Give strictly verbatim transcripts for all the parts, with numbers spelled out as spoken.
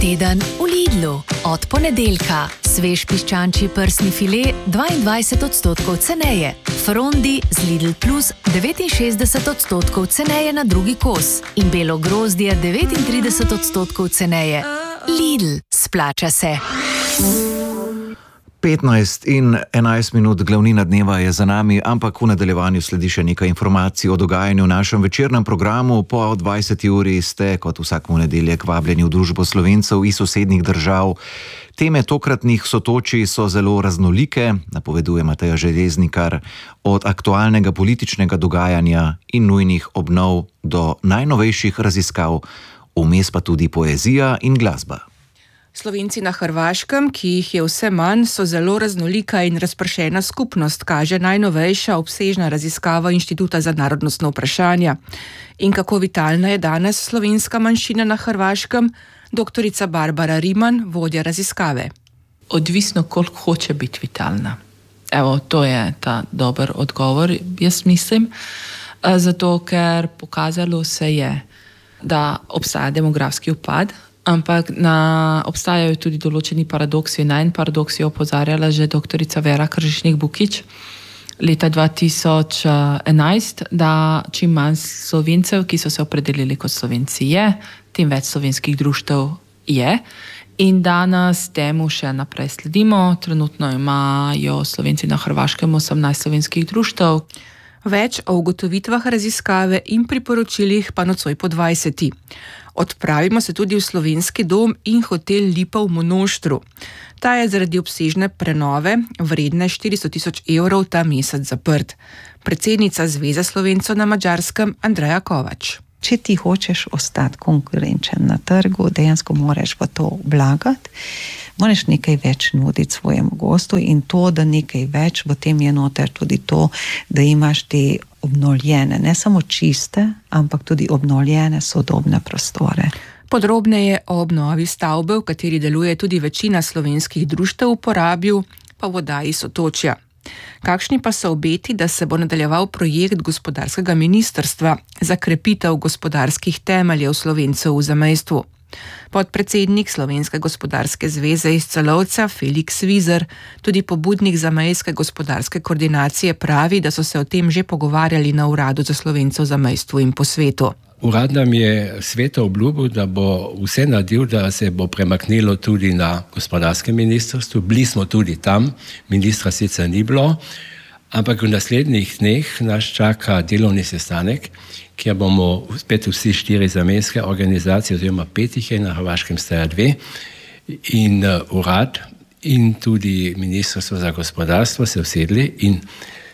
Teden v Lidlu. Od ponedeljka. Svež piščančji prsni file dvaindvajset odstotkov ceneje. Frondi z Lidl Plus devetinšestdeset odstotkov ceneje na drugi kos. In belo grozdje devetintrideset odstotkov ceneje. Lidl, splača se. petnajst in enajst minut glavnina dneva je za nami, ampak v nadaljevanju sledi še nekaj informacij o dogajanju v našem večernem programu. Po dvajseti uri ste, kot vsak ponedeljek, vabljeni v družbo Slovencev iz sosednjih držav. Teme tokratnih sotočij so zelo raznolike, napoveduje Mateja Železnikar, od aktualnega političnega dogajanja in nujnih obnov do najnovejših raziskav, vmes pa tudi poezija in glasba. Slovenci na Hrvaškem, ki jih je vse manj, so zelo raznolika in razpršena skupnost, kaže najnovejša obsežna raziskava Inštituta za narodnostna vprašanja. In kako vitalna je danes slovenska manjšina na Hrvaškem? Doktorica Barbara Riman, vodja raziskave. Odvisno, koliko hoče biti vitalna. Evo, to je ta dober odgovor, jaz mislim. Zato, ker pokazalo se je, da obstaja demografski upad, ampak na, obstajajo tudi določeni paradoksi. Na en paradoks je opozarjala že doktorica Vera Kržišnik-Bukić leta dva tisoč enajst, da čim manj Slovencev, ki so se opredelili kot Slovenci, je, tem več slovenskih društev je. In danes temu še naprej sledimo. Trenutno imajo Slovenci na Hrvaškem osemnajst slovenskih društev. Več o ugotovitvah raziskave in priporočilih pa nocoj po dvajseti. Odpravimo se tudi v slovenski dom in hotel Lipa v Monoštru. Ta je zaradi obsežne prenove vredne štiristo tisoč evrov ta mesec zaprt. Predsednica Zveze Slovencev na Madžarskem Andreja Kovač. Če ti hočeš ostati konkurenčen na trgu, dejansko moraš v to vlagati, moraš nekaj več nuditi svojemu gostu in to, da nekaj več, v tem je noter tudi to, da imaš te obnovljene, ne samo čiste, ampak tudi obnovljene sodobne prostore. Podrobneje o obnovi stavbe, v kateri deluje tudi večina slovenskih društev, uporabil pa v oddaji Sotočja. Kakšni pa so obeti, da se bo nadaljeval projekt gospodarskega ministrstva za krepitev gospodarskih temeljev Slovencev v zamejstvu? Podpredsednik Slovenske gospodarske zveze iz Celovca Felix Vizer, tudi pobudnik zamejske gospodarske koordinacije, pravi, da so se o tem že pogovarjali na Uradu za Slovence v zamejstvu in po svetu. Urad nam je sveto obljubil, da bo vse naredil, da se bo premaknilo tudi na gospodarskem ministrstvu. Bili smo tudi tam, ministra sicer ni bilo, ampak v naslednjih dneh nas čaka delovni sestanek, kjer bomo spet vsi štiri zamejske organizacije, oziroma pet jih je, na Hrvaškem staja dve, in uh, urad in tudi ministrstvo za gospodarstvo se usedli in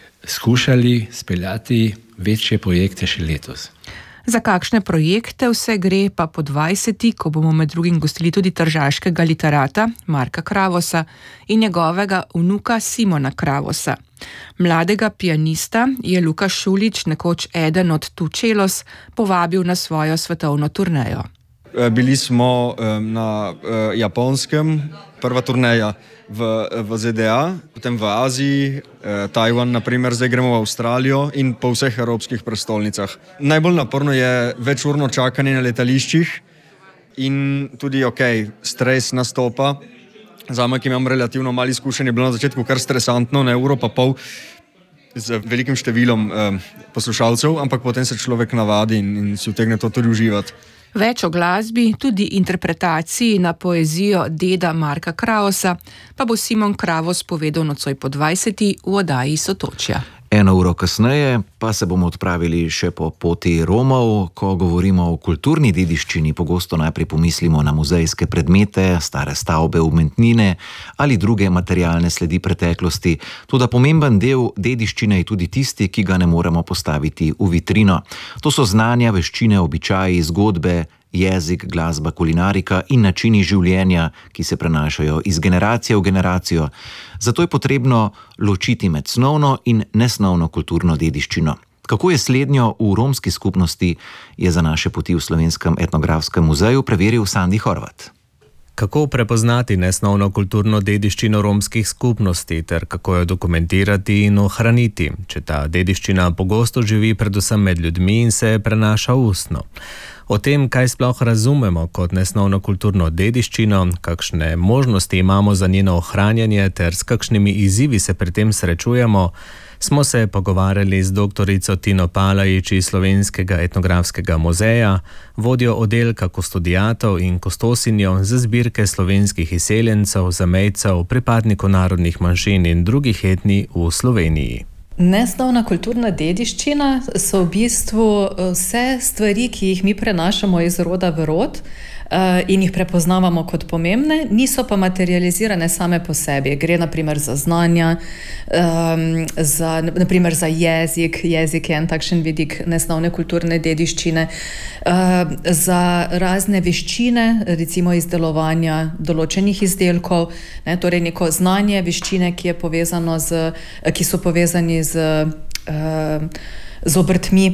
skušali speljati večje projekte še letos. Za kakšne projekte vse gre pa po dvajseti, ko bomo med drugim gostili tudi tržaškega literata Marka Kravosa in njegovega vnuka Simona Kravosa. Mladega pianista je Luka Šulić, nekoč eden od Tučelos, povabil na svojo svetovno turnejo. Bili smo na Japonskem, prva turneja v, v Z D A, potem v Aziji, Tajvan, naprimer, zdaj gremo v Avstralijo in po vseh evropskih prestolnicah. Najbolj naporno je večurno čakanje na letališčih in tudi, ok, stres nastopa. Zame, ki imam relativno mali izkušenj, je bilo na začetku kar stresantno, ne uro pa pol, z velikim številom eh, poslušalcev, ampak potem se človek navadi in, in si utegne to tudi uživati. Več o glasbi, tudi interpretaciji na poezijo deda Marka Kravosa, pa bo Simon Kravos povedal nocoj po dvajseti v oddaji Sotočja. Eno uro kasneje pa se bomo odpravili še po poti Romov. Ko govorimo o kulturni dediščini, pogosto najprej pomislimo na muzejske predmete, stare stavbe, umetnine ali druge materialne sledi preteklosti. Toda pomemben del dediščine je tudi tisti, ki ga ne moremo postaviti v vitrino. To so znanja, veščine, običaji, zgodbe, jezik, glasba, kulinarika in načini življenja, ki se prenašajo iz generacije v generacijo. Zato je potrebno ločiti med snovno in nesnovno kulturno dediščino. Kako je slednjo v romski skupnosti, je za naše poti v Slovenskem etnografskem muzeju preveril Sandi Horvat. Kako prepoznati nesnovno kulturno dediščino romskih skupnosti ter kako jo dokumentirati in ohraniti, če ta dediščina pogosto živi predvsem med ljudmi in se prenaša ustno? O tem, kaj sploh razumemo kot nesnovno kulturno dediščino, kakšne možnosti imamo za njeno ohranjanje ter s kakšnimi izzivi se pri tem srečujemo, smo se pogovarjali z doktorico Tino Palajić iz Slovenskega etnografskega muzeja, vodjo oddelka kustodiatov in kustosinjo za zbirke slovenskih izseljencev, zamejcev, pripadnikov narodnih manjšin in drugih etnij v Sloveniji. Nesnovna kulturna dediščina so v bistvu vse stvari, ki jih mi prenašamo iz roda v rod in jih prepoznavamo kot pomembne, niso pa materializirane same po sebi. Gre naprimer za znanja, za, naprimer za jezik, jezik je en takšen vidik nesnovne kulturne dediščine, za razne veščine, recimo izdelovanja določenih izdelkov, ne, torej neko znanje, veščine, ki je povezano z, ki so povezani z, z obrtmi.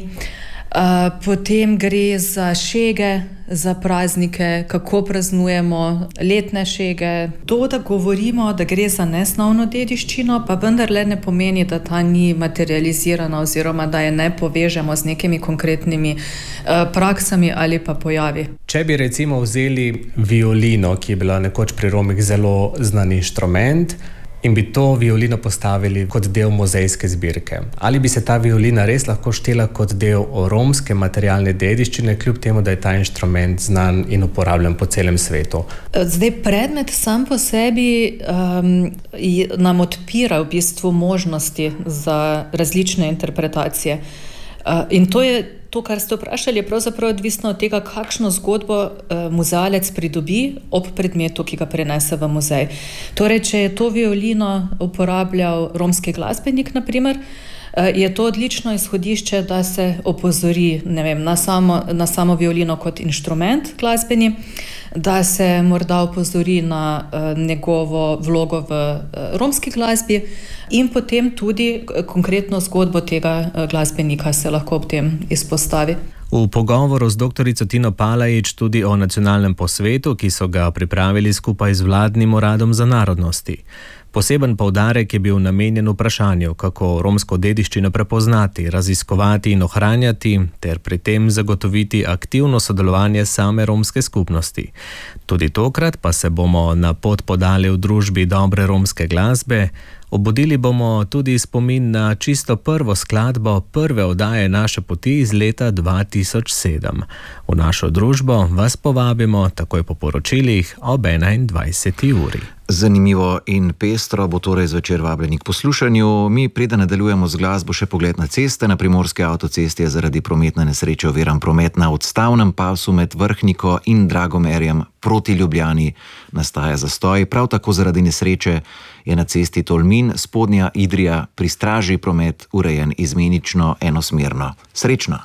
Potem gre za šege, za praznike, kako praznujemo letne šege. To, da govorimo, da gre za nesnovno dediščino, pa vendarle ne pomeni, da ta ni materializirana oziroma da je ne povežemo z nekimi konkretnimi praksami ali pa pojavi. Če bi recimo vzeli violino, ki je bila nekoč pri Romih zelo znan inštrument, in bi to violino postavili kot del muzejske zbirke. Ali bi se ta violina res lahko štela kot del romske materialne dediščine, kljub temu, da je ta inštrument znan in uporabljen po celem svetu? Zdaj, predmet sam po sebi um, nam odpira v bistvu možnosti za različne interpretacije. Uh, in to je to, kar ste vprašali, je pravzaprav odvisno od tega, kakšno zgodbo uh, muzealec pridobi ob predmetu, ki ga prenese v muzej. Torej, če je to violino uporabljal romski glasbenik, naprimer, uh, je to odlično izhodišče, da se opozori, ne vem, na samo, na samo violino kot inštrument glasbeni, da se morda opozori na uh, njegovo vlogo v uh, romski glasbi in potem tudi konkretno zgodbo tega uh, glasbenika se lahko ob tem izpostavi. V pogovoru z doktorico Tino Palajić tudi o nacionalnem posvetu, ki so ga pripravili skupaj z vladnim uradom za narodnosti. Poseben poudarek je bil namenjen vprašanju, kako romsko dediščino prepoznati, raziskovati in ohranjati, ter pri tem zagotoviti aktivno sodelovanje same romske skupnosti. Tudi tokrat pa se bomo na pot podali v družbi dobre romske glasbe. Obudili bomo tudi spomin na čisto prvo skladbo prve oddaje Naše poti iz leta dva tisoč sedem. V našo družbo vas povabimo takoj po poročilih ob enaindvajseti uri. Zanimivo in pestro bo torej zvečer vabljeni k poslušanju. Mi, preden nadaljujemo z glasbo, še pogled na ceste. Na primorski avtocesti je zaradi prometne nesreče oviran promet na odstavnem pasu med Vrhniko in Dragomerjem proti Ljubljani. Nastaja zastoj. Prav tako zaradi nesreče je na cesti Tolmin, Spodnja Idrija pri Straži promet urejen izmenično enosmerno. Srečno!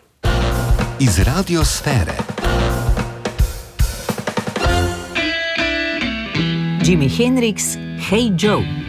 Iz radiosfere. Jimi Hendrix, Hey Joe.